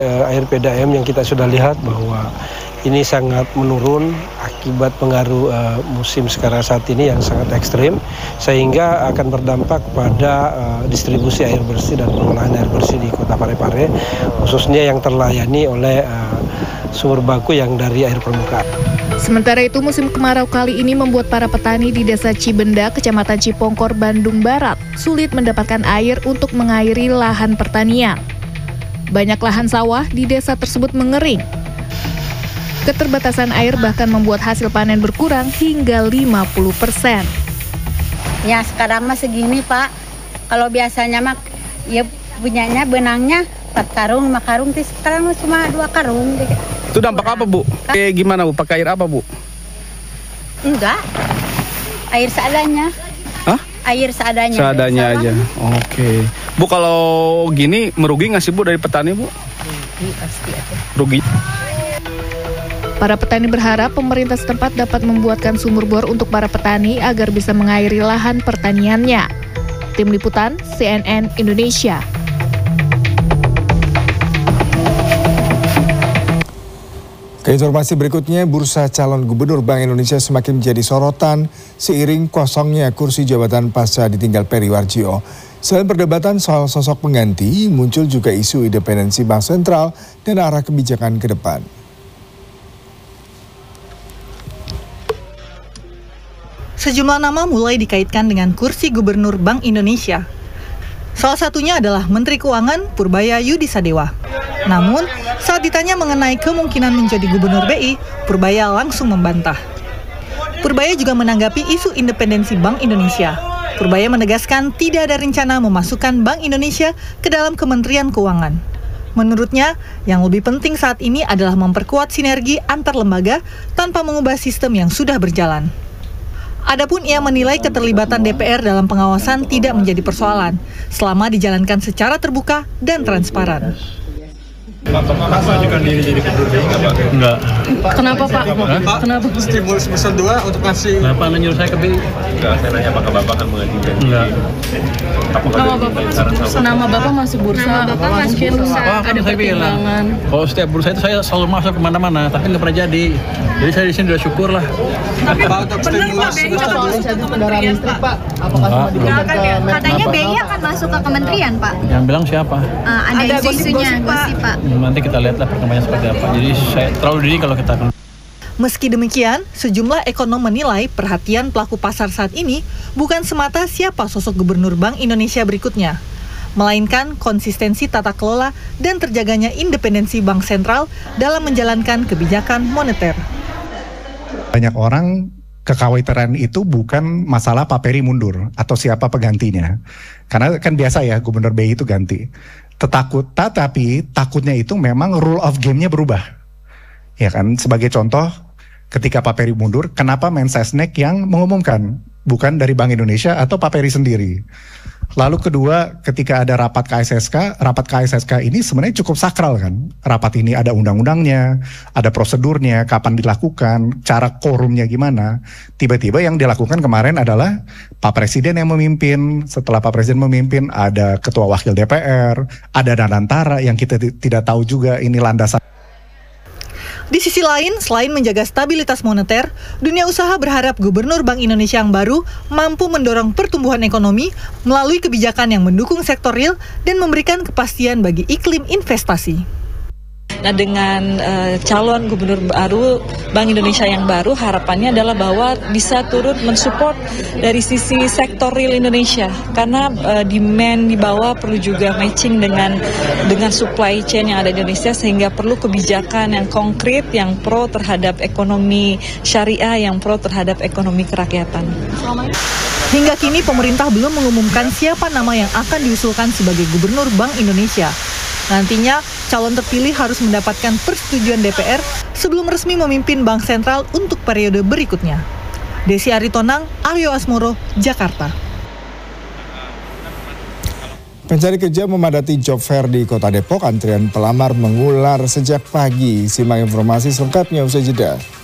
Air PDAM yang kita sudah lihat bahwa ini sangat menurun akibat pengaruh musim sekarang saat ini yang sangat ekstrim, sehingga akan berdampak pada distribusi air bersih dan pengolahan air bersih di Kota Parepare, khususnya yang terlayani oleh sumber baku yang dari air permukaan. Sementara itu, musim kemarau kali ini membuat para petani di Desa Cibenda, Kecamatan Cipongkor, Bandung Barat, sulit mendapatkan air untuk mengairi lahan pertanian. Banyak lahan sawah di desa tersebut mengering. Keterbatasan air bahkan membuat hasil panen berkurang hingga 50%. Ya sekarang mah segini Pak. Kalau biasanya mah ya punyanya benangnya 4 karung, 5 karung, sekarang cuma 2 karung. Itu dampak apa Bu? Gimana Bu? Pakai air apa Bu? Enggak, air seadanya. Hah? Air seadanya. Seadanya aja. Oke. Bu, kalau gini merugi nggak sih Bu dari petani Bu? Rugi pasti ada. Rugi. Para petani berharap pemerintah setempat dapat membuatkan sumur bor untuk para petani agar bisa mengairi lahan pertaniannya. Tim Liputan CNN Indonesia. Ke informasi berikutnya, bursa calon gubernur Bank Indonesia semakin menjadi sorotan seiring kosongnya kursi jabatan pasca ditinggal Peri Warjio. Selain perdebatan soal sosok pengganti, muncul juga isu independensi Bank Sentral dan arah kebijakan ke depan. Sejumlah nama mulai dikaitkan dengan kursi gubernur Bank Indonesia. Salah satunya adalah Menteri Keuangan Purbaya Yudisadewa. Namun, saat ditanya mengenai kemungkinan menjadi gubernur BI, Purbaya langsung membantah. Purbaya juga menanggapi isu independensi Bank Indonesia. Purbaya menegaskan tidak ada rencana memasukkan Bank Indonesia ke dalam Kementerian Keuangan. Menurutnya, yang lebih penting saat ini adalah memperkuat sinergi antar lembaga tanpa mengubah sistem yang sudah berjalan. Adapun ia menilai keterlibatan DPR dalam pengawasan tidak menjadi persoalan selama dijalankan secara terbuka dan transparan. Bapak mengajukan diri jadi gubernur BI nggak Pak? Enggak. Kenapa Pak? Kenapa? Stimulus misal 2 untuk ngasih. Kenapa nyuruh saya ke BI? Enggak, saya nanya apakah Bapak akan mengajukan diri? Enggak. Nama Bapak masuk bursa. Nama Bapak masuk bursa. Mungkin ada pertimbangan. Kalau setiap bursa itu saya selalu masuk kemana-mana, tapi nggak pernah jadi. Jadi saya di sini udah syukur lah. Pak, untuk stimulus kendaraan listrik Pak, apakah semua diberikan ke Katanya BI akan masuk ke kementerian Pak. Yang bilang siapa? Ada isu-isunya gosip Pak. Nanti kita lihatlah perkembangannya seperti apa. Jadi saya terlalu dini kalau kita akan. Meski demikian, sejumlah ekonom menilai perhatian pelaku pasar saat ini bukan semata siapa sosok gubernur Bank Indonesia berikutnya, melainkan konsistensi tata kelola dan terjaganya independensi Bank Sentral dalam menjalankan kebijakan moneter. Banyak orang kekhawatiran itu bukan masalah Pak Peri mundur atau siapa penggantinya. Karena kan biasa ya gubernur BI itu ganti. Tetapi takutnya itu memang rule of game-nya berubah. Ya kan, sebagai contoh ketika Pak Peri mundur, kenapa Mensesnek yang mengumumkan, bukan dari Bank Indonesia atau Pak Peri sendiri. Lalu kedua, ketika ada rapat KSSK ini sebenarnya cukup sakral kan. Rapat ini ada undang-undangnya, ada prosedurnya, kapan dilakukan, cara quorumnya gimana. Tiba-tiba yang dilakukan kemarin adalah Pak Presiden yang memimpin. Setelah Pak Presiden memimpin, ada Ketua Wakil DPR, ada Danantara yang kita tidak tahu juga ini landasan. Di sisi lain, selain menjaga stabilitas moneter, dunia usaha berharap Gubernur Bank Indonesia yang baru mampu mendorong pertumbuhan ekonomi melalui kebijakan yang mendukung sektor real dan memberikan kepastian bagi iklim investasi. Nah, dengan calon gubernur baru Bank Indonesia yang baru, harapannya adalah bahwa bisa turut mensupport dari sisi sektor real Indonesia, karena demand di bawah perlu juga matching dengan supply chain yang ada di Indonesia, sehingga perlu kebijakan yang konkret yang pro terhadap ekonomi syariah, yang pro terhadap ekonomi kerakyatan. Hingga kini pemerintah belum mengumumkan siapa nama yang akan diusulkan sebagai gubernur Bank Indonesia. Nantinya, calon terpilih harus mendapatkan persetujuan DPR sebelum resmi memimpin Bank Sentral untuk periode berikutnya. Desi Aritonang, Aryo Asmoro, Jakarta. Pencari kerja memadati job fair di Kota Depok, antrian pelamar mengular sejak pagi. Simak informasi selengkapnya usai jeda.